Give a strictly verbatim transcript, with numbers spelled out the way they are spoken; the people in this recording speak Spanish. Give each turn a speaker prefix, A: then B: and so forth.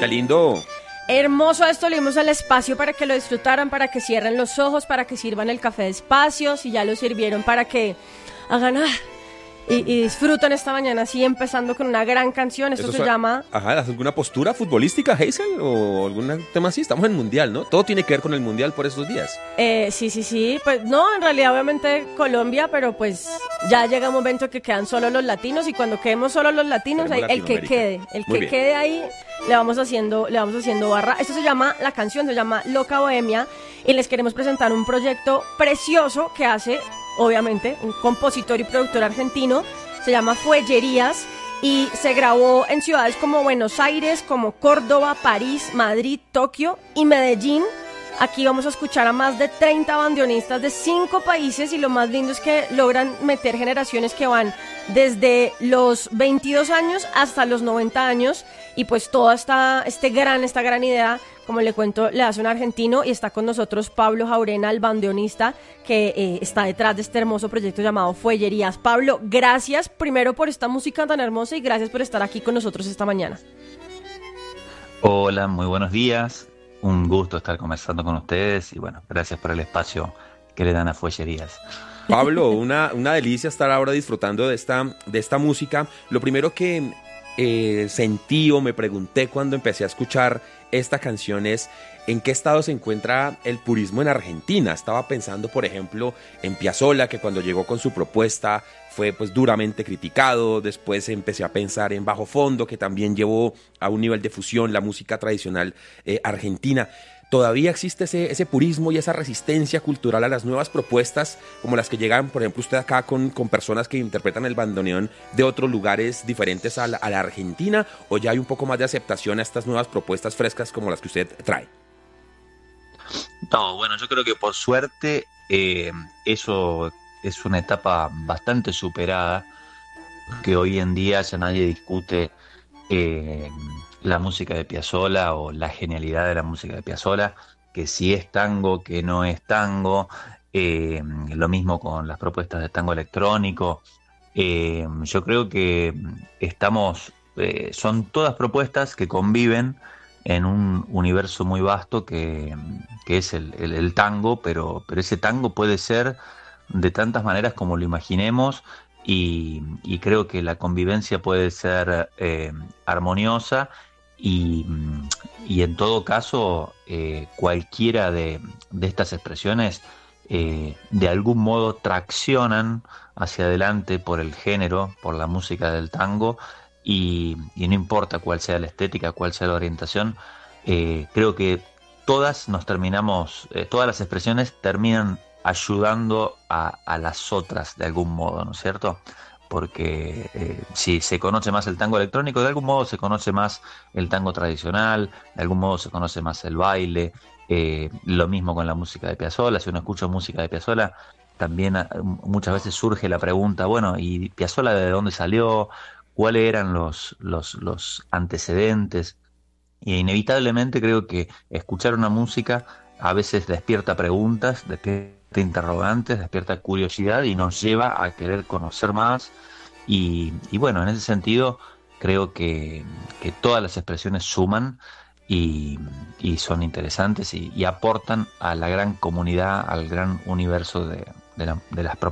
A: ¡Qué lindo!
B: Hermoso esto, le dimos el espacio para que lo disfrutaran, para que cierren los ojos, para que sirvan el café despacio, si ya lo sirvieron, para que hagan ah, y, y disfruten esta mañana así, empezando con una gran canción. Esto se
A: so-
B: llama...
A: Ajá, ¿alguna postura futbolística, Hazel? ¿O algún tema así? Estamos en Mundial, ¿no? Todo tiene que ver con el Mundial por estos días.
B: Eh, sí, sí, sí, pues no, en realidad obviamente Colombia, pero pues ya llega un momento que quedan solo los latinos y cuando quedemos solo los latinos,
A: Tenemos
B: ahí, el que
A: Latinoamérica.
B: quede, el
A: Muy
B: que
A: bien.
B: quede ahí, le vamos haciendo, le vamos haciendo barra. Esto se llama, la canción se llama Loca Bohemia y les queremos presentar un proyecto precioso que hace, obviamente, un compositor y productor argentino, se llama Fuellerías. Y se grabó en ciudades como Buenos Aires, como Córdoba, París, Madrid, Tokio y Medellín. Aquí vamos a escuchar a más de treinta bandoneonistas de cinco países y lo más lindo es que logran meter generaciones que van desde los veintidós años hasta los noventa años y pues toda esta, este gran, esta gran idea, como le cuento, le hace un argentino y está con nosotros Pablo Jaurena, el bandoneonista que eh, está detrás de este hermoso proyecto llamado Fuellerías. Pablo, gracias primero por esta música tan hermosa y gracias por estar aquí con nosotros esta mañana.
C: Hola, muy buenos días. Un gusto estar conversando con ustedes y bueno, gracias por el espacio que le dan a Fuellerías.
A: Pablo, una, una delicia estar ahora disfrutando de esta, de esta música. Lo primero que eh, sentí o me pregunté cuando empecé a escuchar esta canción es ¿en qué estado se encuentra el purismo en Argentina? Estaba pensando, por ejemplo, en Piazzolla, que cuando llegó con su propuesta fue pues duramente criticado. Después empecé a pensar en Bajo Fondo, que también llevó a un nivel de fusión la música tradicional eh, argentina. ¿Todavía existe ese, ese purismo y esa resistencia cultural a las nuevas propuestas, como las que llegan, por ejemplo, usted acá con, con personas que interpretan el bandoneón de otros lugares diferentes a la, a la Argentina? ¿O ya hay un poco más de aceptación a estas nuevas propuestas frescas como las que usted trae?
C: No, bueno, yo creo que por suerte eh, eso es una etapa bastante superada, que hoy en día ya nadie discute eh, la música de Piazzolla o la genialidad de la música de Piazzolla, que si es tango, que no es tango, eh, lo mismo con las propuestas de tango electrónico. Eh, yo creo que estamos, eh, son todas propuestas que conviven en un universo muy vasto que, que es el, el, el tango, pero, pero ese tango puede ser de tantas maneras como lo imaginemos y, y creo que la convivencia puede ser eh, armoniosa y, y en todo caso eh, cualquiera de, de estas expresiones eh, de algún modo traccionan hacia adelante por el género, por la música del tango y, y no importa cuál sea la estética, cuál sea la orientación, eh, creo que todas nos terminamos, eh, todas las expresiones terminan ayudando a, a las otras de algún modo, ¿no es cierto? Porque eh, si se conoce más el tango electrónico, de algún modo se conoce más el tango tradicional, de algún modo se conoce más el baile, eh, lo mismo con la música de Piazzolla. Si uno escucha música de Piazzolla, también a, muchas veces surge la pregunta, bueno, ¿y Piazzolla de dónde salió? ¿Cuáles eran los, los, los antecedentes? Y inevitablemente creo que escuchar una música a veces despierta preguntas, despierta interrogantes, despierta curiosidad y nos lleva a querer conocer más. Y, y bueno, en ese sentido creo que, que todas las expresiones suman y, y son interesantes y, y aportan a la gran comunidad, al gran universo de, de, la, de las propuestas